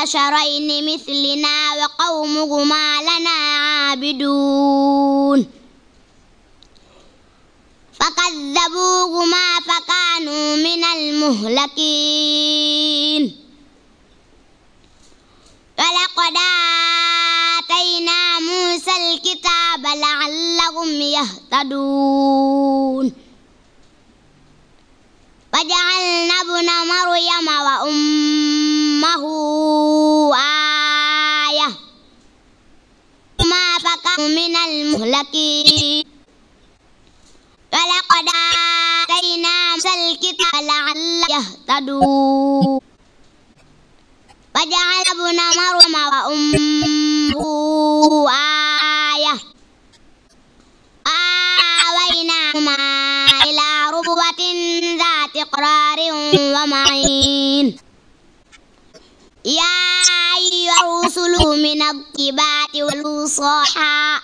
بشرين مثلنا وقومهما لنا عابدون فكذبوهما فكانوا من المهلكين ولقد آتينا موسى الكتاب لعلهم يهتدون وجعلنا ابن مريم وأمه آية ما فكانوا من المهلكين ولقد آتينا موسى الكتاب لعلهم يهتدون وجعلنا ابن مريم وأمه آية آويناهما إلى ربوة ذات قرار ومعين يا أيها الرسل من الطيبات والصالحات